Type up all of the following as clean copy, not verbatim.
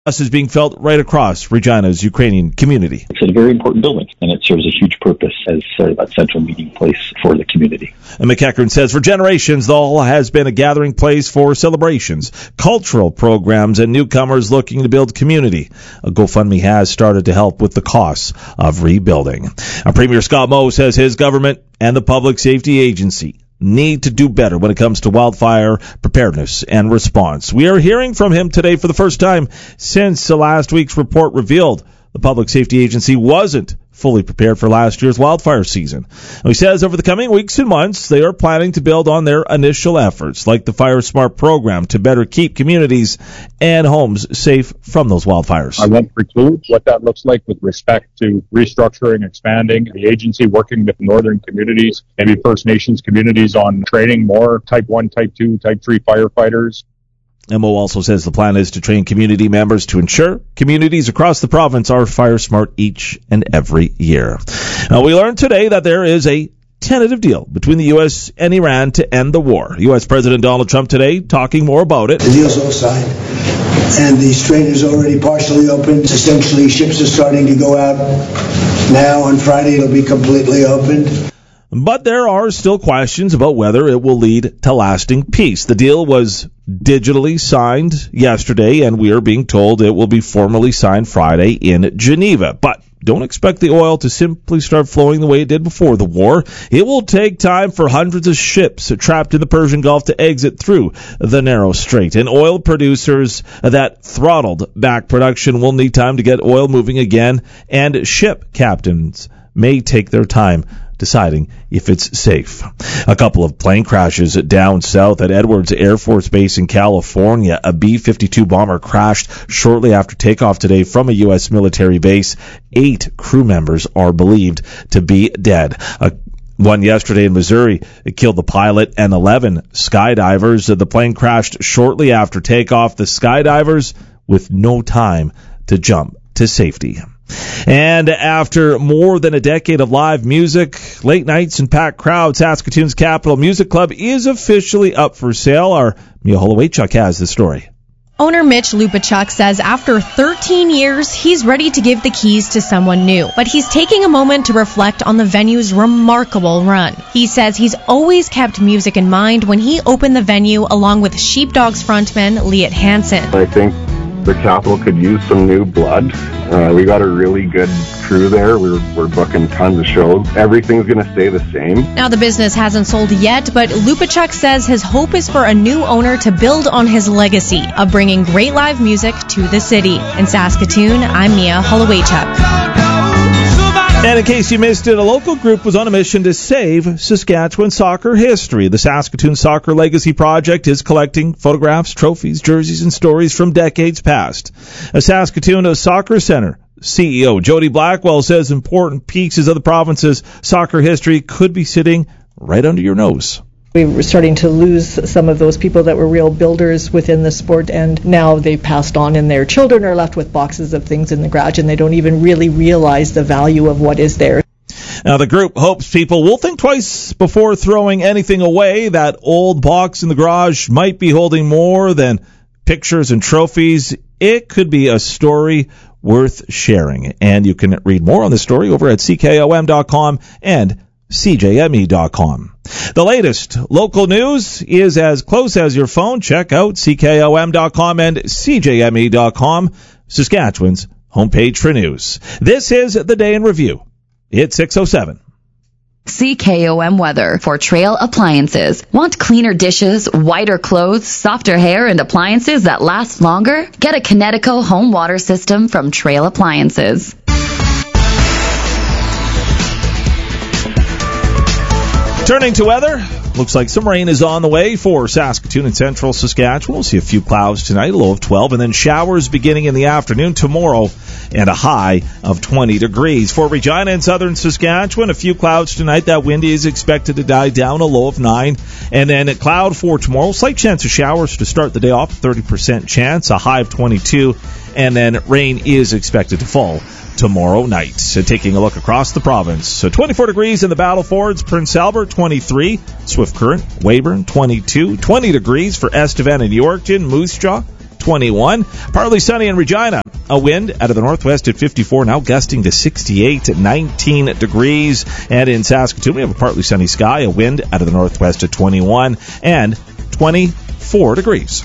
is being felt right across Regina's Ukrainian community. It's a very important building, and it serves a huge purpose as sort of that central meeting place for the community. And McEachern says for generations, the hall has been a gathering place for celebrations, cultural programs, and newcomers looking to build community. A GoFundMe has started to help with the costs of rebuilding. Premier Scott Moe says his government and the Public Safety Agency need to do better when it comes to wildfire preparedness and response. We are hearing from him today for the first time since last week's report revealed the Public Safety Agency wasn't fully prepared for last year's wildfire season. And he says over the coming weeks and months, they are planning to build on their initial efforts, like the Fire Smart program, to better keep communities and homes safe from those wildfires. I won't preclude what that looks like with respect to restructuring, expanding the agency, working with northern communities, maybe First Nations communities on training more Type 1, Type 2, Type 3 firefighters. Moe also says the plan is to train community members to ensure communities across the province are fire smart each and every year. Now, we learned today that there is a tentative deal between the U.S. and Iran to end the war. U.S. President Donald Trump today talking more about it. The deal's all signed, and the strait is already partially opened. Essentially, ships are starting to go out now. On Friday, it'll be completely opened. But there are still questions about whether it will lead to lasting peace. The deal was digitally signed yesterday, and we are being told it will be formally signed Friday in Geneva. But don't expect the oil to simply start flowing the way it did before the war. It will take time for hundreds of ships trapped in the Persian Gulf to exit through the narrow strait. And oil producers that throttled back production will need time to get oil moving again, and ship captains may take their time deciding if it's safe. A couple of plane crashes down south at Edwards Air Force Base in California. A B-52 bomber crashed shortly after takeoff today from a U.S. military base. 8 crew members are believed to be dead. One yesterday in Missouri, it killed the pilot and 11 skydivers. The plane crashed shortly after takeoff. The skydivers with no time to jump to safety. And after more than a decade of live music, late nights, and packed crowds, Saskatoon's Capital Music Club is officially up for sale. Our Mia Holowaychuk has the story. Owner Mitch Lupachuk says after 13 years, he's ready to give the keys to someone new. But he's taking a moment to reflect on the venue's remarkable run. He says he's always kept music in mind when he opened the venue along with Sheepdogs frontman Liat Hansen. I think the Capital could use some new blood. We got a really good crew there. We're booking tons of shows. Everything's going to stay the same. Now, the business hasn't sold yet, but Lupachuk says his hope is for a new owner to build on his legacy of bringing great live music to the city. In Saskatoon, I'm Mia Holowaychuk. And in case you missed it, a local group was on a mission to save Saskatchewan soccer history. The Saskatoon Soccer Legacy Project is collecting photographs, trophies, jerseys, and stories from decades past. A Saskatoon Soccer Center CEO Jody Blackwell says important pieces of the province's soccer history could be sitting right under your nose. We were starting to lose some of those people that were real builders within the sport, and now they've passed on and their children are left with boxes of things in the garage and they don't even really realize the value of what is there. Now, the group hopes people will think twice before throwing anything away. That old box in the garage might be holding more than pictures and trophies. It could be a story worth sharing. And you can read more on the story over at CKOM.com and CJME.com. The latest local news is as close as your phone. Check out CKOM.com and CJME.com, Saskatchewan's homepage for news. This is the Day in Review. It's 6:07. CKOM weather for Trail Appliances. Want cleaner dishes, whiter clothes, softer hair, and appliances that last longer? Get a Kinetico home water system from Trail Appliances. Turning to weather, looks like some rain is on the way for Saskatoon and central Saskatchewan. We'll see a few clouds tonight, a low of 12, and then showers beginning in the afternoon tomorrow, and a high of 20 degrees. For Regina and southern Saskatchewan, a few clouds tonight. That wind is expected to die down, a low of 9. And then a cloud for tomorrow. Slight chance of showers to start the day off, 30% chance, a high of 22. And then rain is expected to fall tomorrow night. So taking a look across the province. So 24 degrees in the Battlefords, Prince Albert 23, Swift Current, Weyburn 22, 20 degrees for Estevan and Yorkton, Moose Jaw 21. Partly sunny in Regina. A wind out of the northwest at 54, now gusting to 68 at 19 degrees. And in Saskatoon, we have a partly sunny sky. A wind out of the northwest at 21 and 24 degrees.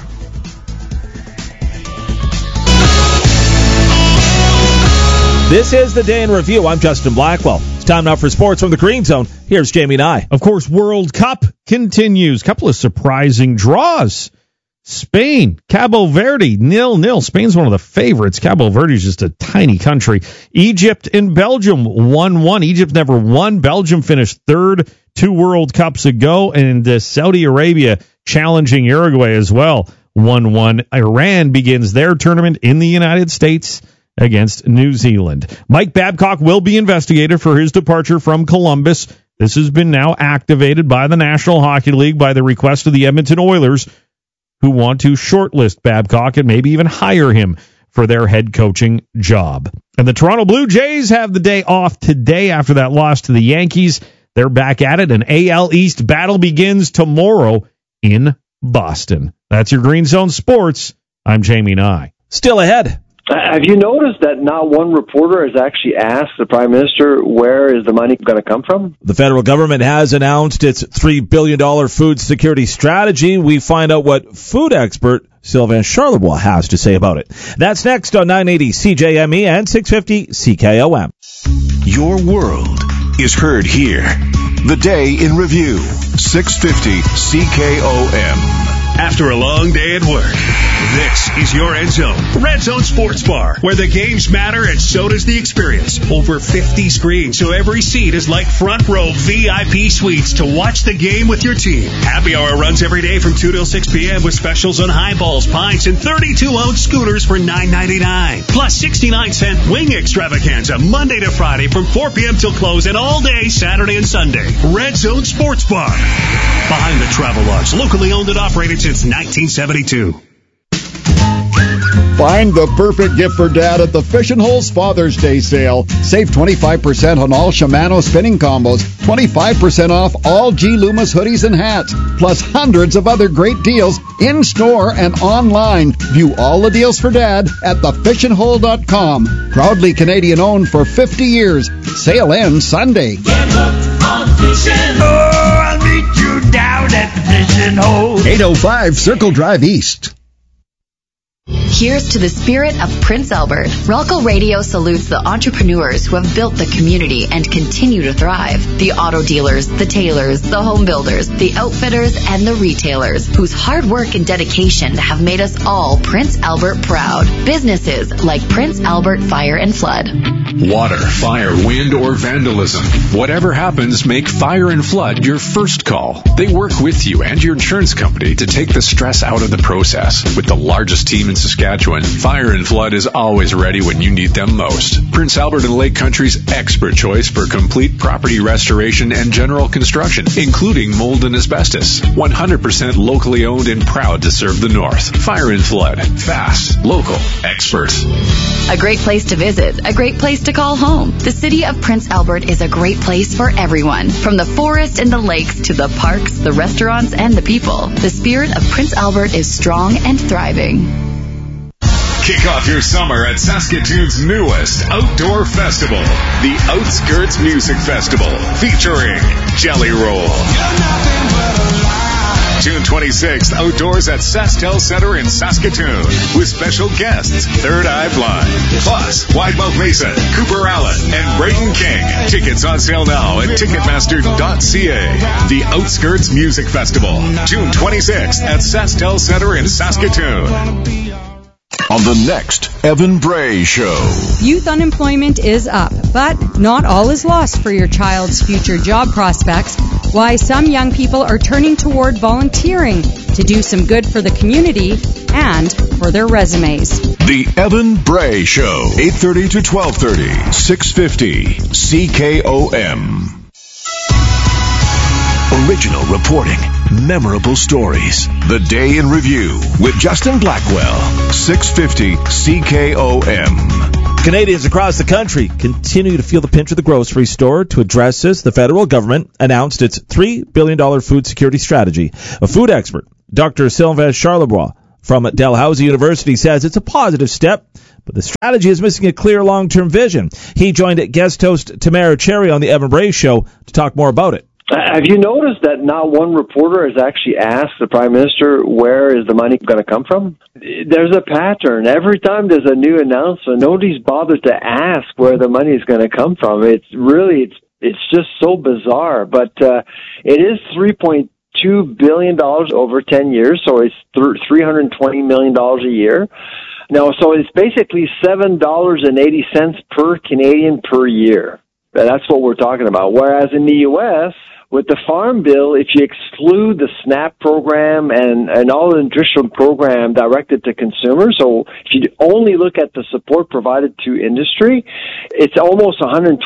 This is the Day in Review. I'm Justin Blackwell. It's time now for sports from the Green Zone. Here's Jamie Nye. Of course, World Cup continues. Couple of surprising draws. Spain, Cabo Verde, 0-0. Spain's one of the favorites. Cabo Verde is just a tiny country. Egypt and Belgium, 1-1. Egypt never won. Belgium finished third 2 World Cups ago. And Saudi Arabia challenging Uruguay as well, 1-1. Iran begins their tournament in the United States against New Zealand. Mike Babcock will be investigated for his departure from Columbus. This has been now activated by the National Hockey League by the request of the Edmonton Oilers, who want to shortlist Babcock and maybe even hire him for their head coaching job. And the Toronto Blue Jays have the day off today after that loss to the Yankees. They're back at it. An AL East battle begins tomorrow in Boston. That's your Green Zone Sports. I'm Jamie Nye. Still ahead. Have you noticed that not one reporter has actually asked the Prime Minister where is the money going to come from? The federal government has announced its $3 billion food security strategy. We find out what food expert Sylvain Charlebois has to say about it. That's next on 980 CJME and 650 CKOM. Your world is heard here. The Day in Review, 650 CKOM. After a long day at work, this is your Red Zone. Red Zone Sports Bar, where the games matter and so does the experience. Over 50 screens, so every seat is like front row VIP suites to watch the game with your team. Happy hour runs every day from 2 till 6 p.m. with specials on highballs, pints, and 32-ounce scooters for $9.99. Plus 69-cent wing extravaganza Monday to Friday from 4 p.m. till close and all day Saturday and Sunday. Red Zone Sports Bar. Behind the Travel Lodge, locally owned and operated since 1972. Find the perfect gift for Dad at the Fish and Holes Father's Day sale. Save 25% on all Shimano spinning combos, 25% off all G. Loomis hoodies and hats, plus hundreds of other great deals in-store and online. View all the deals for Dad at thefishandhole.com. Proudly Canadian-owned for 50 years. Sale ends Sunday. Get hooked on fishing. Oh, I'll meet you down at the Fishing Hole. 805 Circle Drive East. Here's to the spirit of Prince Albert. Ralco Radio salutes the entrepreneurs who have built the community and continue to thrive. The auto dealers, the tailors, the home builders, the outfitters, and the retailers whose hard work and dedication have made us all Prince Albert proud. Businesses like Prince Albert Fire and Flood. Water, fire, wind, or vandalism. Whatever happens, make Fire and Flood your first call. They work with you and your insurance company to take the stress out of the process. With the largest team in Saskatchewan, Fire and Flood is always ready when you need them most. Prince Albert and Lake Country's expert choice for complete property restoration and general construction, including mold and asbestos. 100% locally owned and proud to serve the North. Fire and Flood. Fast, local, expert. A great place to visit, a great place to call home. The city of Prince Albert is a great place for everyone. From the forest and the lakes to the parks, the restaurants, and the people. The spirit of Prince Albert is strong and thriving. Kick off your summer at Saskatoon's newest outdoor festival, the Outskirts Music Festival, featuring Jelly Roll. June 26th, outdoors at SaskTel Center in Saskatoon, with special guests, Third Eye Blind, plus Widemouth Mason, Cooper Allen, and Brayden King. Tickets on sale now at Ticketmaster.ca. The Outskirts Music Festival, June 26th at SaskTel Center in Saskatoon. On the next Evan Bray Show. Youth unemployment is up, but not all is lost for your child's future job prospects. Why some young people are turning toward volunteering to do some good for the community and for their resumes. The Evan Bray Show, 8:30 to 12:30, 650 CKOM. Original reporting, memorable stories. The Day in Review with Justin Blackwell, 650 CKOM. Canadians across the country continue to feel the pinch of the grocery store. To address this, the federal government announced its $3 billion food security strategy. A food expert, Dr. Sylvain Charlebois from Dalhousie University says it's a positive step, but the strategy is missing a clear long-term vision. He joined guest host Tamara Cherry on the Evan Bray Show to talk more about it. Have you noticed that not one reporter has actually asked the Prime Minister, where is the money going to come from? There's a pattern. Every time there's a new announcement, nobody's bothered to ask where the money is going to come from. It's just so bizarre. But it is $3.2 billion over 10 years, so it's $320 million a year. Now, so it's basically $7.80 per Canadian per year. That's what we're talking about. Whereas in the U.S., with the Farm Bill, if you exclude the SNAP program and all the nutrition program directed to consumers, so if you only look at the support provided to industry, it's almost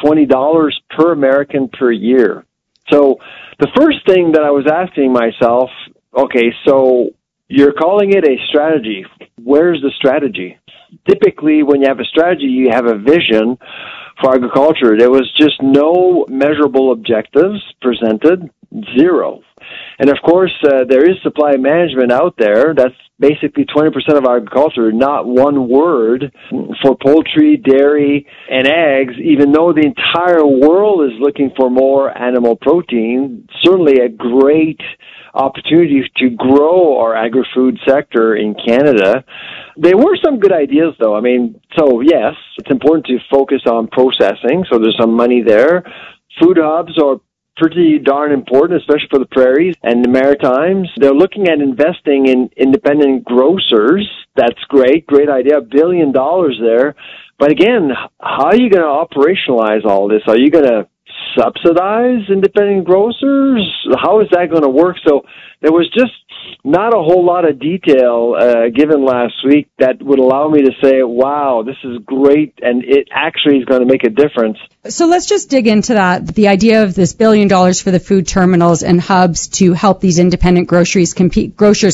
$120 per American per year. So the first thing that I was asking myself, okay, so you're calling it a strategy. Where's the strategy? Typically, when you have a strategy, you have a vision for agriculture. There was just no measurable objectives presented, zero. And of course, there is supply management out there. That's basically 20% of agriculture, not one word for poultry, dairy, and eggs, even though the entire world is looking for more animal protein. Certainly a great opportunity to grow our agri-food sector in Canada. There were some good ideas, though. I mean, so yes, it's important to focus on processing, so there's some money there. Food hubs are pretty darn important, especially for the prairies and the Maritimes. They're looking at investing in independent grocers. That's great idea, $1 billion there. But again, how are you going to operationalize all this? Are you going to subsidize independent grocers? How is that going to work? So there was just not a whole lot of detail given last week that would allow me to say, wow, this is great, and it actually is going to make a difference. So let's just dig into that, the idea of this $1 billion for the food terminals and hubs to help these independent grocers compete.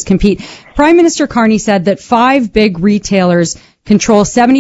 Prime Minister Carney said that 5 big retailers control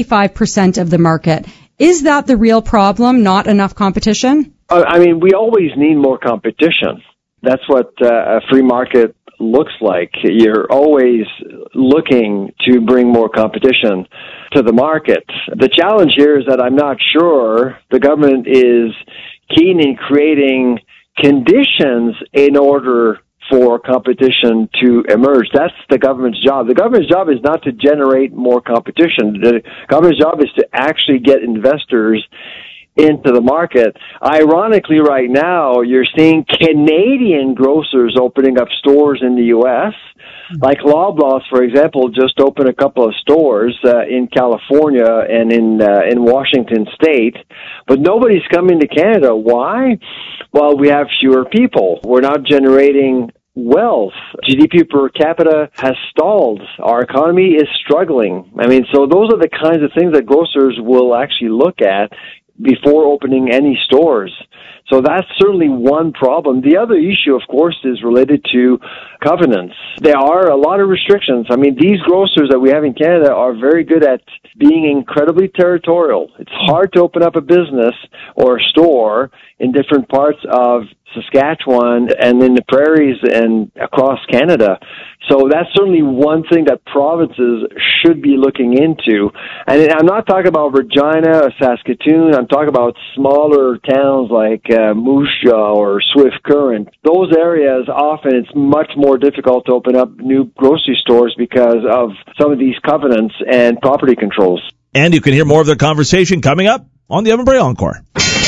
75% of the market. Is that the real problem, not enough competition? I mean, we always need more competition. That's what a free market looks like. You're always looking to bring more competition to the market. The challenge here is that I'm not sure the government is keen in creating conditions in order for competition to emerge. That's the government's job. The government's job is not to generate more competition. The government's job is to actually get investors into the market. Ironically, right now, you're seeing Canadian grocers opening up stores in the U.S., like Loblaws, for example, just opened a couple of stores in California and in Washington State, but nobody's coming to Canada. Why? Well, we have fewer people. We're not generating wealth. GDP per capita has stalled. Our economy is struggling. I mean, so those are the kinds of things that grocers will actually look at before opening any stores. So that's certainly one problem. The other issue, of course, is related to covenants. There are a lot of restrictions. I mean, these grocers that we have in Canada are very good at being incredibly territorial. It's hard to open up a business or a store in different parts of Saskatchewan and in the prairies and across Canada. So that's certainly one thing that provinces should be looking into. And I'm not talking about Regina or Saskatoon. I'm talking about smaller towns like Moose Jaw or Swift Current. Those areas, often it's much more difficult to open up new grocery stores because of some of these covenants and property controls. And you can hear more of their conversation coming up on the Evan Bray Encore.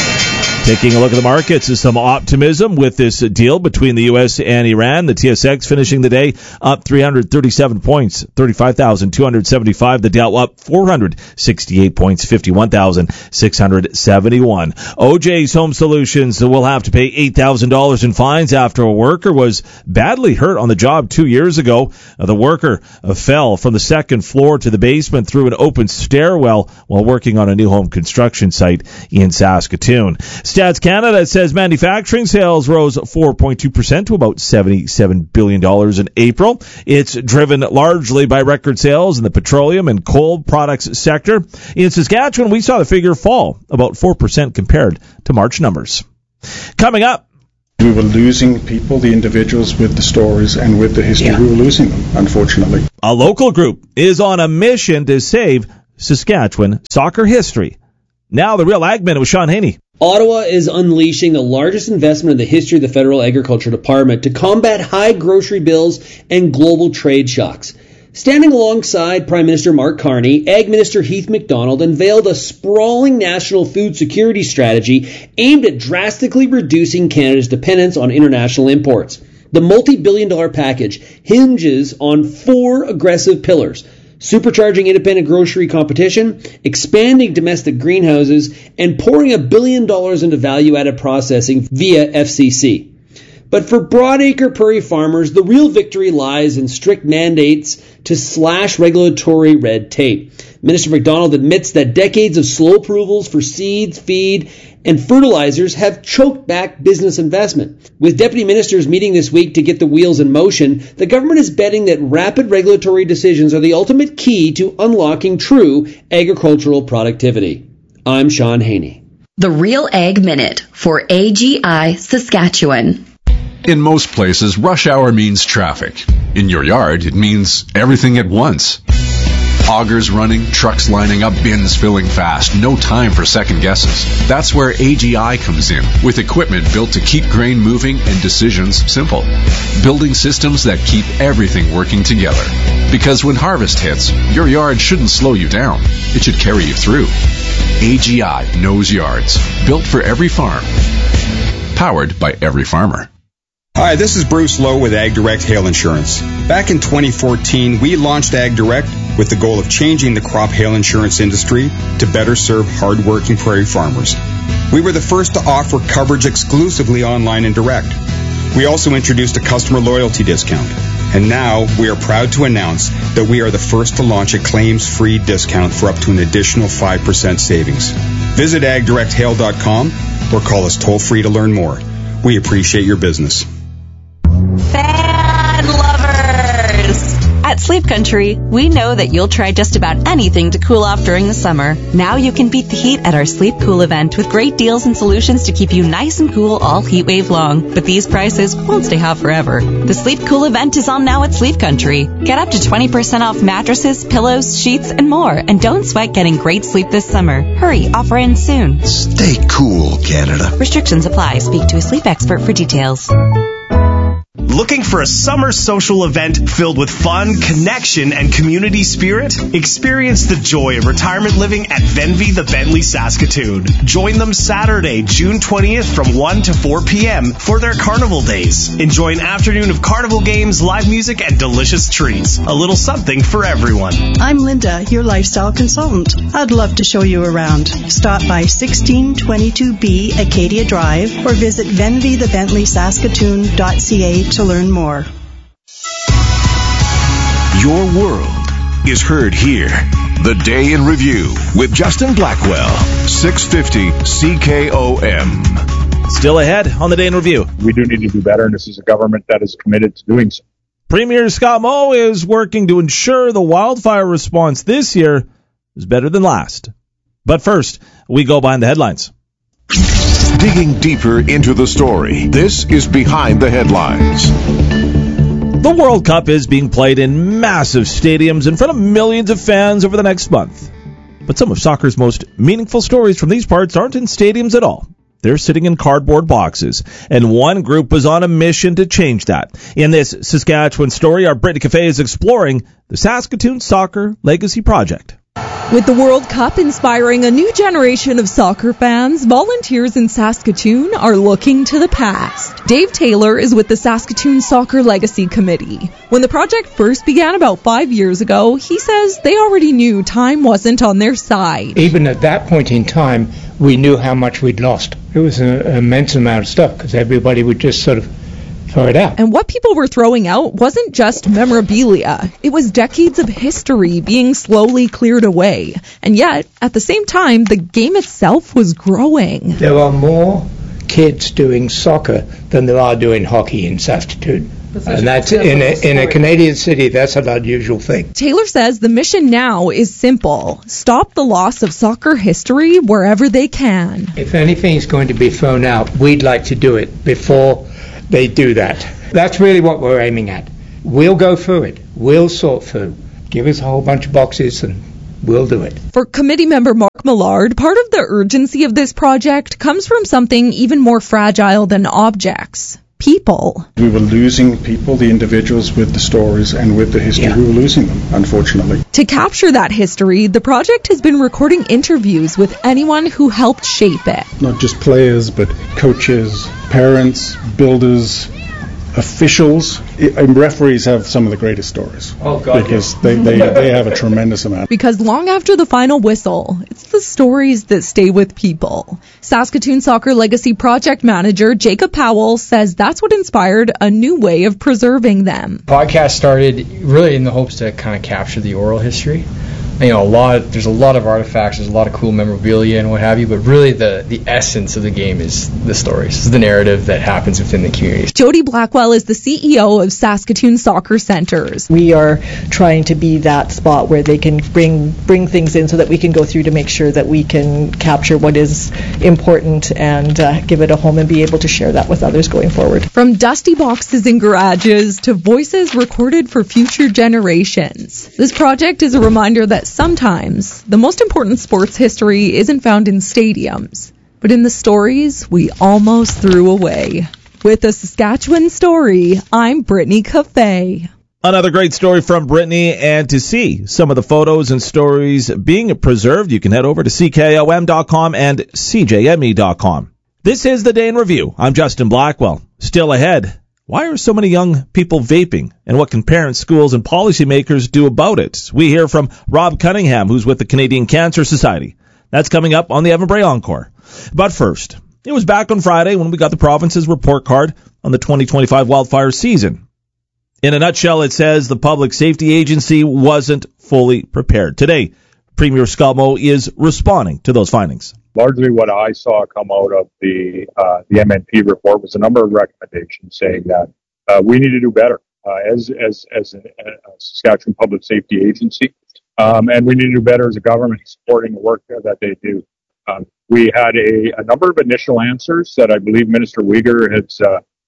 Taking a look at the markets, is some optimism with this deal between the U.S. and Iran. The TSX finishing the day up 337 points, 35,275. The Dow up 468 points, 51,671. OJ's Home Solutions will have to pay $8,000 in fines after a worker was badly hurt on the job 2 years ago. The worker fell from the second floor to the basement through an open stairwell while working on a new home construction site in Saskatoon. Stats Canada says manufacturing sales rose 4.2% to about $77 billion in April. It's driven largely by record sales in the petroleum and coal products sector. In Saskatchewan, we saw the figure fall about 4% compared to March numbers. Coming up, We were losing people, the individuals with the stories and with the history. We were losing them, unfortunately. A local group is on a mission to save Saskatchewan soccer history. Now the Real Ag Minute with Sean Haney. Ottawa is unleashing the largest investment in the history of the Federal Agriculture Department to combat high grocery bills and global trade shocks. Standing alongside Prime Minister Mark Carney, Ag Minister Heath MacDonald unveiled a sprawling national food security strategy aimed at drastically reducing Canada's dependence on international imports. The multi-billion-dollar package hinges on 4 aggressive pillars: supercharging independent grocery competition, expanding domestic greenhouses, and pouring $1 billion into value-added processing via FCC. But for broadacre prairie farmers, the real victory lies in strict mandates to slash regulatory red tape. Minister MacDonald admits that decades of slow approvals for seeds, feed, and fertilizers have choked back business investment. With deputy ministers meeting this week to get the wheels in motion, the government is betting that rapid regulatory decisions are the ultimate key to unlocking true agricultural productivity. I'm Sean Haney. The Real Ag Minute for AGI Saskatchewan. In most places, rush hour means traffic. In your yard, it means everything at once. Augers running, trucks lining up, bins filling fast. No time for second guesses. That's where AGI comes in, with equipment built to keep grain moving and decisions simple. Building systems that keep everything working together. Because when harvest hits, your yard shouldn't slow you down. It should carry you through. AGI knows yards. Built for every farm. Powered by every farmer. Hi, this is Bruce Lowe with AgDirect Hail Insurance. Back in 2014, we launched AgDirect with the goal of changing the crop hail insurance industry to better serve hardworking prairie farmers. We were the first to offer coverage exclusively online and direct. We also introduced a customer loyalty discount. And now we are proud to announce that we are the first to launch a claims-free discount for up to an additional 5% savings. Visit agdirecthail.com or call us toll-free to learn more. We appreciate your business. Fan lovers! At Sleep Country, we know that you'll try just about anything to cool off during the summer. Now you can beat the heat at our Sleep Cool event with great deals and solutions to keep you nice and cool all heat wave long. But these prices won't stay hot forever. The Sleep Cool event is on now at Sleep Country. Get up to 20% off mattresses, pillows, sheets, and more. And don't sweat getting great sleep this summer. Hurry, offer ends soon. Stay cool, Canada. Restrictions apply. Speak to a sleep expert for details. Looking for a summer social event filled with fun, connection, and community spirit? Experience the joy of retirement living at Venvy the Bentley Saskatoon. Join them Saturday, June 20th from 1 to 4 p.m. for their carnival days. Enjoy an afternoon of carnival games, live music, and delicious treats. A little something for everyone. I'm Linda, your lifestyle consultant. I'd love to show you around. Stop by 1622B Acadia Drive or visit venvythebentleysaskatoon.ca to learn more. Your world is heard here. The Day in Review with Justin Blackwell, 650 CKOM. Still ahead on the Day in Review. We do need to do better, and this is a government that is committed to doing so. Premier Scott Moe is working to ensure the wildfire response this year is better than last. But first, we go behind the headlines. Digging deeper into the story, this is Behind the Headlines. The World Cup is being played in massive stadiums in front of millions of fans over the next month. But some of soccer's most meaningful stories from these parts aren't in stadiums at all. They're sitting in cardboard boxes, and one group was on a mission to change that. In this Saskatchewan story, our Brittany Cafe is exploring the Saskatoon Soccer Legacy Project. With the World Cup inspiring a new generation of soccer fans, volunteers in Saskatoon are looking to the past. Dave Taylor is with the Saskatoon Soccer Legacy Committee. When the project first began about 5 years ago, he says they already knew time wasn't on their side. Even at that point in time, we knew how much we'd lost. It was an immense amount of stuff because everybody would just sort of throw it out. And what people were throwing out wasn't just memorabilia. It was decades of history being slowly cleared away. And yet, at the same time, the game itself was growing. There are more kids doing soccer than there are doing hockey in Saskatoon. And that's in a Canadian city, that's an unusual thing. Taylor says the mission now is simple. Stop the loss of soccer history wherever they can. If anything is going to be thrown out, we'd like to do it before they do that. That's really what we're aiming at. We'll go through it. We'll sort through. Give us a whole bunch of boxes and we'll do it. For committee member Mark Millard, part of the urgency of this project comes from something even more fragile than objects. People. We were losing people, the individuals with the stories and with the history. We were losing them, unfortunately. To capture that history, the project has been recording interviews with anyone who helped shape it. Not just players, but coaches, parents, builders, officials. And referees have some of the greatest stories. Oh, God. Because they have a tremendous amount. Because long after the final whistle, it's the stories that stay with people. Saskatoon Soccer Legacy Project Manager Jacob Powell says that's what inspired a new way of preserving them. Podcast started really in the hopes to kind of capture the oral history. You know, there's a lot of artifacts, there's a lot of cool memorabilia and what have you, but really the essence of the game is the stories. It's the narrative that happens within the community. Jody Blackwell is the CEO of Saskatoon Soccer Centres. We are trying to be that spot where they can bring things in so that we can go through to make sure that we can capture what is important and give it a home and be able to share that with others going forward. From dusty boxes in garages to voices recorded for future generations, this project is a reminder that sometimes the most important sports history isn't found in stadiums, but in the stories we almost threw away. With a Saskatchewan story, I'm Brittany Cafe. Another great story from Brittany, and to see some of the photos and stories being preserved, you can head over to CKOM.com and CJME.com. This is the Day in Review. I'm Justin Blackwell. Still ahead, why are so many young people vaping, and what can parents, schools, and policymakers do about it? We hear from Rob Cunningham, who's with the Canadian Cancer Society. That's coming up on the Evan Bray Encore. But first, it was back on Friday when we got the province's report card on the 2025 wildfire season. In a nutshell, it says the Public Safety Agency wasn't fully prepared. Today, Premier Sculmo is responding to those findings. Largely what I saw come out of the MNP report was a number of recommendations saying that we need to do better as a Saskatchewan Public Safety Agency, and we need to do better as a government supporting the work that they do. We had a number of initial answers that I believe Minister Uyghur has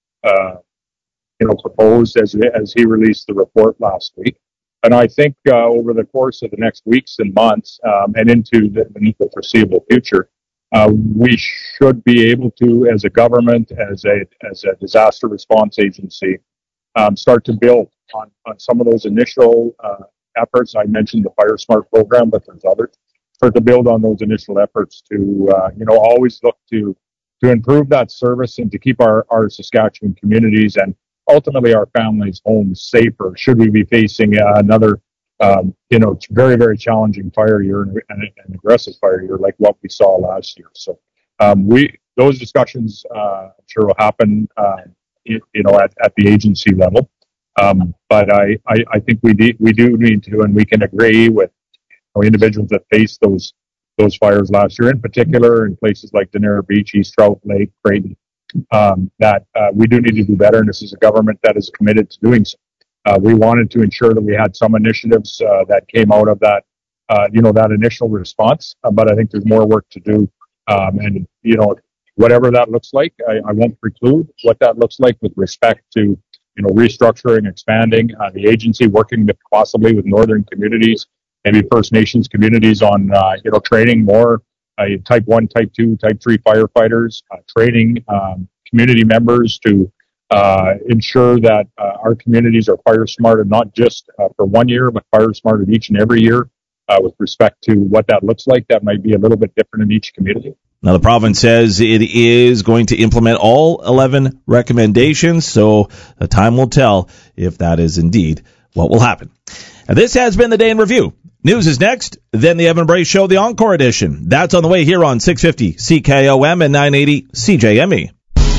proposed as he released the report last week. And I think over the course of the next weeks and months and into the foreseeable future, we should be able to, as a government, as a disaster response agency, start to build on some of those initial efforts. I mentioned the Fire Smart program, but there's others. Start to build on those initial efforts to always look to improve that service and to keep our Saskatchewan communities and ultimately our families' homes safer should we be facing another very, very challenging fire year and an aggressive fire year like what we saw last year. So those discussions I'm sure will happen at the agency level. But I think we do need to, and we can agree with individuals that faced those fires last year, in particular in places like Denera Beach, East Trout Lake, Creighton, that we do need to do better, and this is a government that is committed to doing so. We wanted to ensure that we had some initiatives that came out of that, that initial response, but I think there's more work to do, and whatever that looks like, I won't preclude what that looks like with respect to restructuring, expanding the agency, working possibly with northern communities, maybe First Nations communities on training more Type 1, Type 2, Type 3 firefighters, training community members to ensure that our communities are fire smarted, not just for 1 year, but fire smarted each and every year with respect to what that looks like. That might be a little bit different in each community. Now, the province says it is going to implement all 11 recommendations, so the time will tell if that is indeed what will happen. And this has been the Day in Review. News is next, then the Evan Bray Show, the Encore Edition. That's on the way here on 650 CKOM and 980 CJME.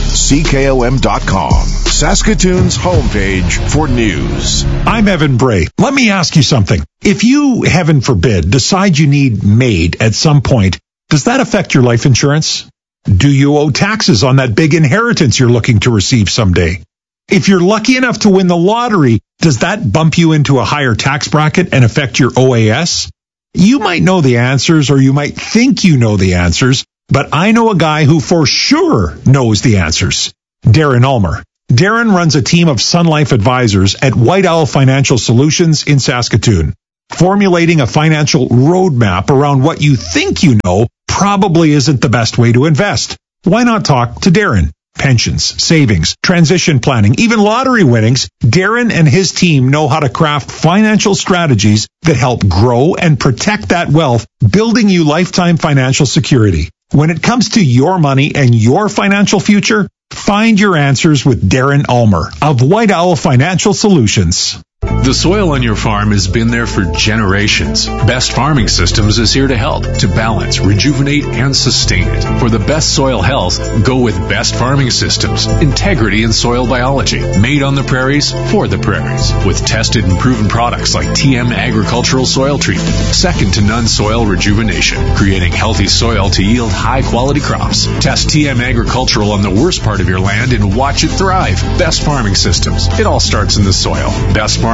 CKOM.com, Saskatoon's homepage for news. I'm Evan Bray. Let me ask you something. If you, heaven forbid, decide you need MAID at some point, does that affect your life insurance? Do you owe taxes on that big inheritance you're looking to receive someday? If you're lucky enough to win the lottery, does that bump you into a higher tax bracket and affect your OAS? You might know the answers, or you might think you know the answers, but I know a guy who for sure knows the answers. Darren Ulmer. Darren runs a team of Sun Life advisors at White Owl Financial Solutions in Saskatoon. Formulating a financial roadmap around what you think you know probably isn't the best way to invest. Why not talk to Darren? Pensions, savings, transition planning, even lottery winnings, Darren and his team know how to craft financial strategies that help grow and protect that wealth, building you lifetime financial security. When it comes to your money and your financial future, find your answers with Darren Ulmer of White Owl Financial Solutions. The soil on your farm has been there for generations. Best Farming Systems is here to help, to balance, rejuvenate, and sustain it. For the best soil health, go with Best Farming Systems. Integrity in soil biology. Made on the prairies, for the prairies. With tested and proven products like TM Agricultural Soil Treatment. Second to none soil rejuvenation. Creating healthy soil to yield high-quality crops. Test TM Agricultural on the worst part of your land and watch it thrive. Best Farming Systems. It all starts in the soil. bestfarming.ca.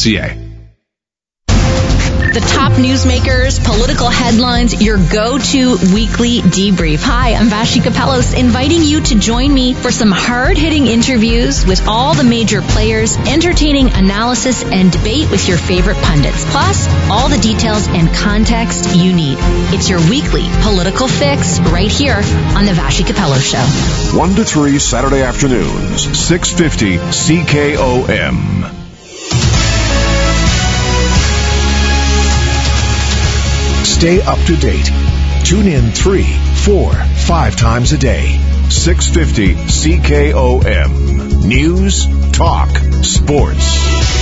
The top newsmakers, political headlines, your go-to weekly debrief. Hi, I'm Vashi Kapelos, inviting you to join me for some hard-hitting interviews with all the major players, entertaining analysis and debate with your favorite pundits, plus all the details and context you need. It's your weekly political fix right here on the Vashi Kapelos Show. 1 to 3 Saturday afternoons, 650 CKOM. Stay up to date. Tune in 3, 4, 5 times a day. 650 CKOM. News, talk, sports.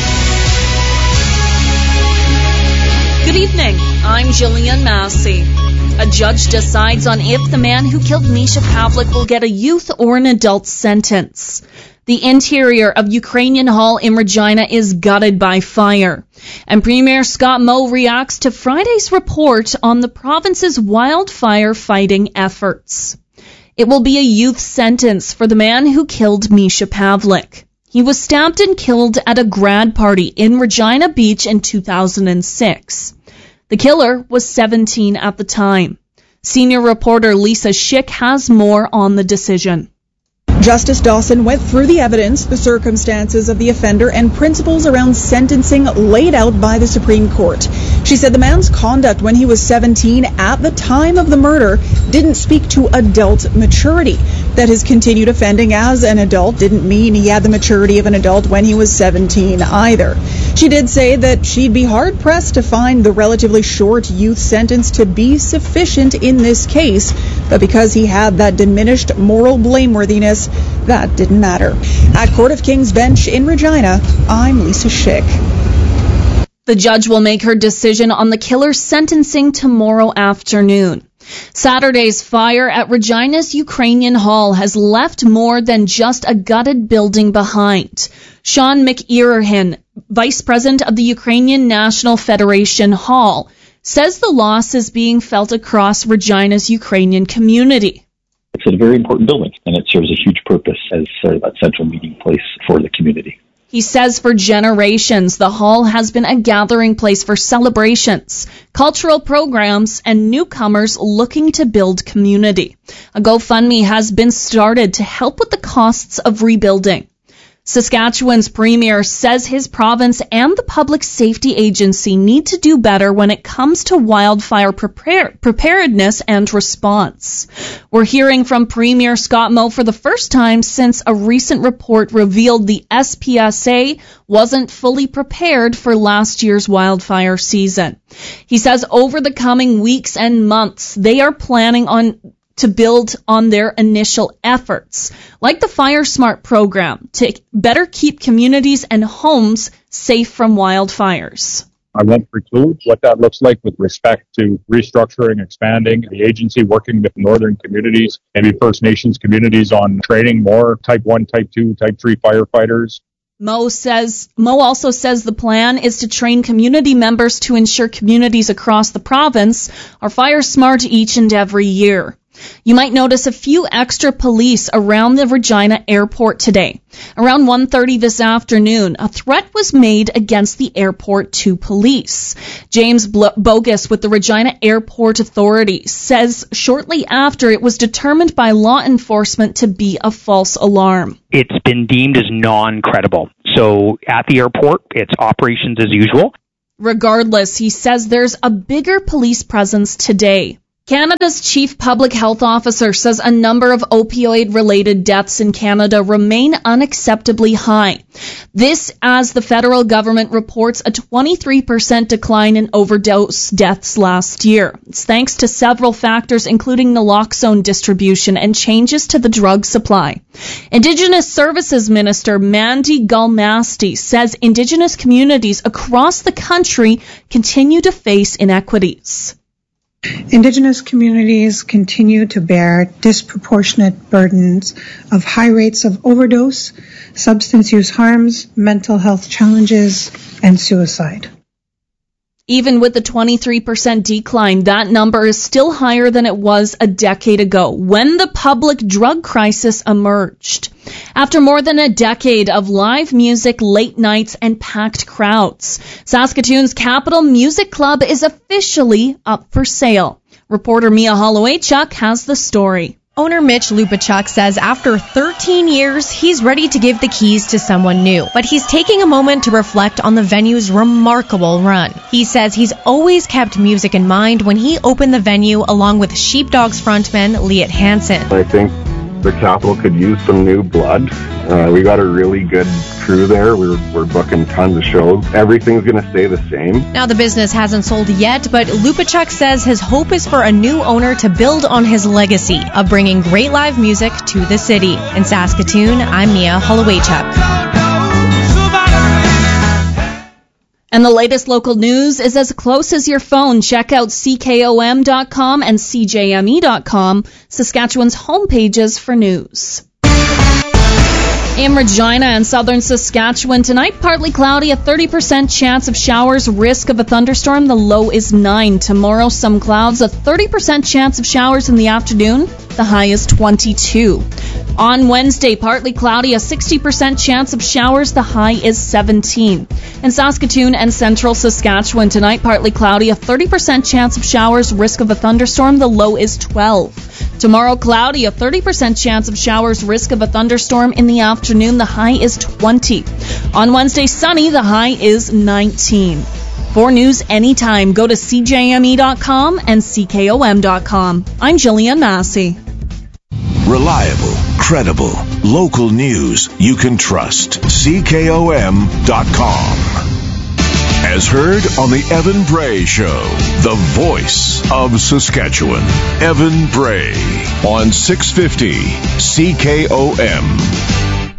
Good evening. I'm Jillian Massey. A judge decides on if the man who killed Misha Pavlik will get a youth or an adult sentence. The interior of Ukrainian Hall in Regina is gutted by fire. And Premier Scott Moe reacts to Friday's report on the province's wildfire fighting efforts. It will be a youth sentence for the man who killed Misha Pavlik. He was stabbed and killed at a grad party in Regina Beach in 2006. The killer was 17 at the time. Senior reporter Lisa Schick has more on the decision. Justice Dawson went through the evidence, the circumstances of the offender, and principles around sentencing laid out by the Supreme Court. She said the man's conduct when he was 17 at the time of the murder didn't speak to adult maturity. That his continued offending as an adult didn't mean he had the maturity of an adult when he was 17 either. She did say that she'd be hard-pressed to find the relatively short youth sentence to be sufficient in this case, but because he had that diminished moral blameworthiness, that didn't matter. At Court of King's Bench in Regina, I'm Lisa Schick. The judge will make her decision on the killer's sentencing tomorrow afternoon. Saturday's fire at Regina's Ukrainian Hall has left more than just a gutted building behind. Sean McErahan, vice president of the Ukrainian National Federation Hall, says the loss is being felt across Regina's Ukrainian community. It's a very important building, and it serves a huge purpose as sort of that central meeting place for the community. He says for generations, the hall has been a gathering place for celebrations, cultural programs, and newcomers looking to build community. A GoFundMe has been started to help with the costs of rebuilding. Saskatchewan's premier says his province and the Public Safety Agency need to do better when it comes to wildfire preparedness and response. We're hearing from Premier Scott Moe for the first time since a recent report revealed the SPSA wasn't fully prepared for last year's wildfire season. He says over the coming weeks and months, they are planning to build on their initial efforts, like the Fire Smart program, to better keep communities and homes safe from wildfires. I won't preclude what that looks like with respect to restructuring, expanding the agency, working with northern communities, maybe First Nations communities on training more Type 1, Type 2, Type 3 firefighters. Moe also says the plan is to train community members to ensure communities across the province are fire smart each and every year. You might notice a few extra police around the Regina airport today. Around 1:30 this afternoon, a threat was made against the airport to police. James Bogus with the Regina Airport Authority says shortly after it was determined by law enforcement to be a false alarm. It's been deemed as non-credible. So at the airport, it's operations as usual. Regardless, he says there's a bigger police presence today. Canada's chief public health officer says a number of opioid-related deaths in Canada remain unacceptably high. This as the federal government reports a 23% decline in overdose deaths last year. It's thanks to several factors, including naloxone distribution and changes to the drug supply. Indigenous Services Minister Mandy Galmasti says Indigenous communities across the country continue to face inequities. Indigenous communities continue to bear disproportionate burdens of high rates of overdose, substance use harms, mental health challenges, and suicide. Even with the 23% decline, that number is still higher than it was a decade ago, when the public drug crisis emerged. After more than a decade of live music, late nights, and packed crowds, Saskatoon's Capital Music Club is officially up for sale. Reporter Mia Holloway-Chuck has the story. Owner Mitch Lupachuk says after 13 years, he's ready to give the keys to someone new, but he's taking a moment to reflect on the venue's remarkable run. He says he's always kept music in mind when he opened the venue along with Sheepdogs frontman Liat Hansen. I think the Capital could use some new blood. We got a really good crew there. We're booking tons of shows. Everything's going to stay the same. Now the business hasn't sold yet, but Lupachuk says his hope is for a new owner to build on his legacy of bringing great live music to the city. In Saskatoon, I'm Mia Holloway-Chuck. And the latest local news is as close as your phone. Check out CKOM.com and CJME.com, Saskatchewan's homepages for news. In Regina and southern Saskatchewan tonight, partly cloudy, a 30% chance of showers, risk of a thunderstorm. The low is 9. Tomorrow, some clouds, a 30% chance of showers in the afternoon. The high is 22. On Wednesday, partly cloudy, a 60% chance of showers. The high is 17. In Saskatoon and central Saskatchewan tonight, partly cloudy, a 30% chance of showers, risk of a thunderstorm. The low is 12. Tomorrow, cloudy, a 30% chance of showers, risk of a thunderstorm in the afternoon. The high is 20. On Wednesday, sunny. The high is 19. For news anytime, go to CJME.com and CKOM.com. I'm Jillian Massey. Reliable, credible, local news you can trust. CKOM.com. As heard on the Evan Bray Show, the voice of Saskatchewan. Evan Bray on 650 CKOM.